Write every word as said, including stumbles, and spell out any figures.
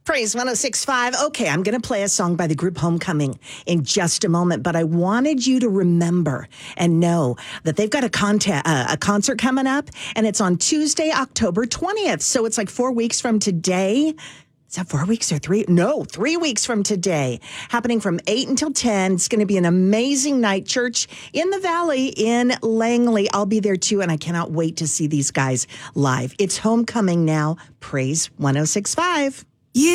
Praise one oh six point five. Okay, I'm going to play a song by the group Homecoming in just a moment, but I wanted you to remember and know that they've got a, conta- uh, a concert coming up, and it's on Tuesday, October twentieth. So it's like four weeks from today. Is that four weeks or three? No, three weeks from today. Happening from eight until ten. It's going to be an amazing night. Church in the Valley in Langley. I'll be there too, and I cannot wait to see these guys live. It's Homecoming now. Praise one oh six point five.